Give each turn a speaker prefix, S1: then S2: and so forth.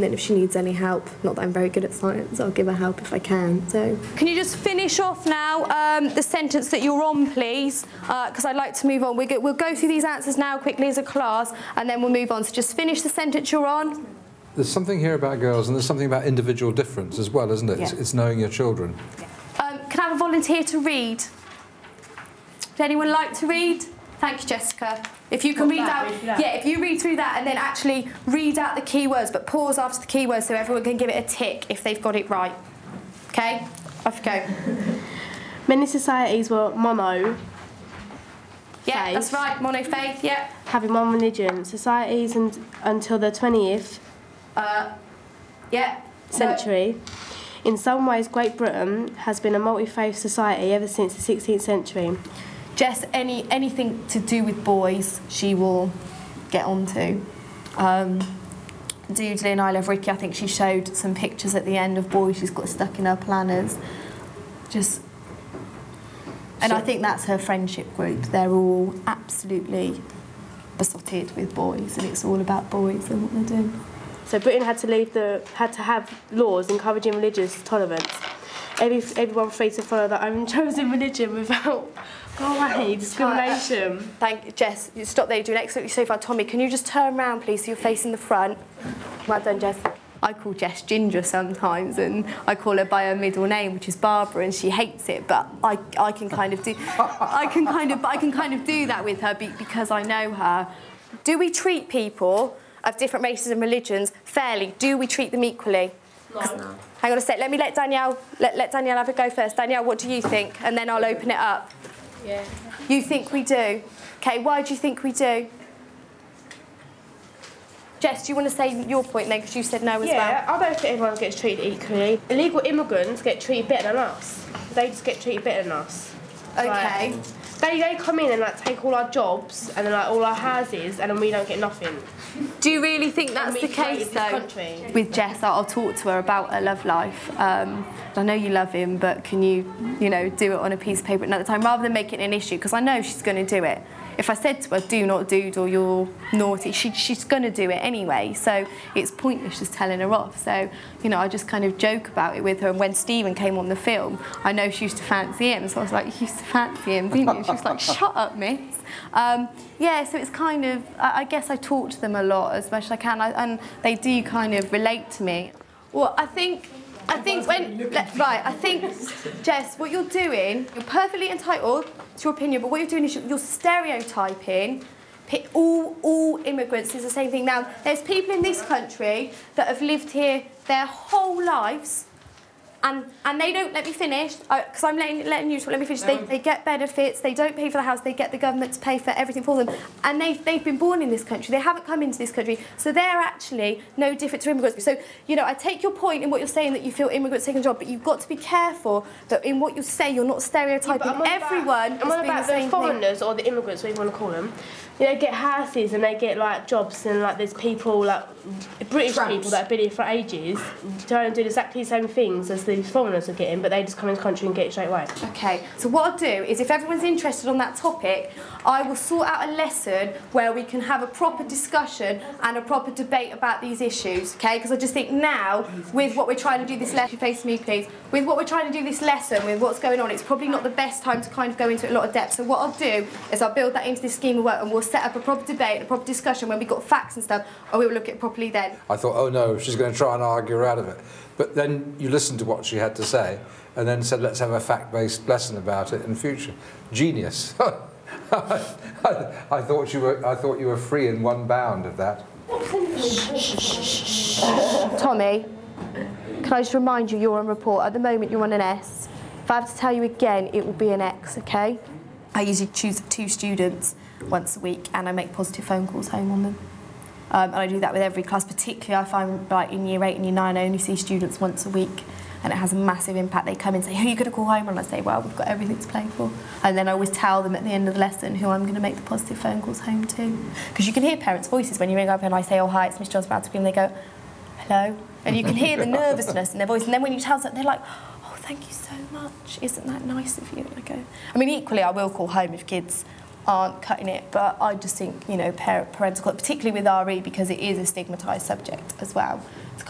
S1: and then if she needs any help, not that I'm very good at science, I'll give her help if I can. So,
S2: can you just finish off now the sentence that you're on, please? Because I'd like to move on. We'll go through these answers now quickly as a class, and then we'll move on. So just finish the sentence you're on.
S3: There's something here about girls, and there's something about individual difference as well, isn't it?
S2: Yeah.
S3: It's knowing your children.
S2: Yeah. Can I have a volunteer to read? Would anyone like to read? Thank you, Jessica. If you can read out, if you read through that and then actually read out the keywords, but pause after the keywords so everyone can give it a tick if they've got it right. Okay, off you go.
S4: Many societies were mono.
S2: Yeah,
S4: faith,
S2: that's right. Monofaith. Yeah.
S4: Having one religion. Societies until the 20th century. No. In some ways, Great Britain has been a multi-faith society ever since the 16th century.
S2: Jess, anything to do with boys, she will get onto. Doodley and I Love Ricky, I think she showed some pictures at the end of boys she's got stuck in her planners. And I think that's her friendship group. They're all absolutely besotted with boys, and it's all about boys and what they're doing.
S4: So Britain had to have laws encouraging religious tolerance. Everyone free to follow their own chosen religion without discrimination.
S2: Thank you, Jess. You stop there. You're doing absolutely so far. Tommy, can you just turn around, please, so you're facing the front? Well done, Jess. I call Jess Ginger sometimes, and I call her by her middle name, which is Barbara, and she hates it. But I can kind of do that with her because I know her. Do we treat people of different races and religions fairly? Do we treat them equally?
S4: No.
S2: Hang on a sec. Let Danielle have a go first. Danielle, what do you think? And then I'll open it up.
S4: Yeah.
S2: You think we do? Okay. Why do you think we do? Jess, do you want to say your point then, because you said no as well?
S4: Yeah, I don't think everyone gets treated equally. Illegal immigrants get treated better than us. They just get treated better than us.
S2: Okay.
S4: They come in and take all our jobs and then all our houses, and then we don't get nothing.
S2: Do you really think that's the case though? With Jess, I'll talk to her about her love life. I know you love him, but can you do it on a piece of paper another time rather than make it an issue? Because I know she's going to do it. If I said to her, do not doodle, you're naughty, she's going to do it anyway. So it's pointless just telling her off. So, I just kind of joke about it with her. And when Stephen came on the film, I know she used to fancy him. So I was like, you used to fancy him, didn't you? She was like, shut up, miss. Yeah, so it's kind of, I guess I talk to them a lot as much as I can. And they do kind of relate to me. Well, I think, Jess, what you're doing, you're perfectly entitled to your opinion, but what you're doing is you're stereotyping all immigrants is the same thing. Now, there's people in this country that have lived here their whole lives, and they don't, let me finish, because I'm letting you talk, let me finish. They get benefits, they don't pay for the house, they get the government to pay for everything for them, and they've been born in this country, they haven't come into this country, so they're actually no different to immigrants. So, I take your point in what you're saying, that you feel immigrants taking a job, but you've got to be careful that in what you say, you're not stereotyping everyone as being the same thing.
S4: Foreigners or the immigrants, whatever you want to call them. They get houses and they get jobs, and there's people British people that have been here for ages trying to do exactly the same things as these foreigners are getting, but they just come in the country and get it straight away.
S2: Okay, so what I'll do is, if everyone's interested on that topic, I will sort out a lesson where we can have a proper discussion and a proper debate about these issues, okay? Because I just think now, with what we're trying to do this lesson, face me please, with what we're trying to do this lesson, with what's going on, it's probably not the best time to kind of go into a lot of depth. So what I'll do is I'll build that into this scheme of work, and we'll set up a proper debate, a proper discussion when we've got facts and stuff, and we will look at it properly then.
S3: I thought, oh no, she's going to try and argue her out of it. But then you listened to what she had to say, and then said, let's have a fact-based lesson about it in future. Genius. I thought you were free in one bound of that.
S2: Tommy, can I just remind you, you're on report. At the moment, you're on an S. If I have to tell you again, it will be an X, okay? I usually choose 2 students once a week, and I make positive phone calls home on them. And I do that with every class, particularly I find in Year 8 and Year 9, I only see students once a week, and it has a massive impact. They come in and say, who are you going to call home? And I say, well, we've got everything to play for. And then I always tell them at the end of the lesson who I'm going to make the positive phone calls home to. Because you can hear parents' voices when you ring up and I say, oh, hi, it's Miss Johnson about to be, and they go, hello. And you can hear the nervousness in their voice. And then when you tell them, they're like, oh, thank you so much. Isn't that nice of you? And I go, I mean, equally, I will call home if kids aren't cutting it, but I just think, parental, particularly with RE, because it is a stigmatised subject as well,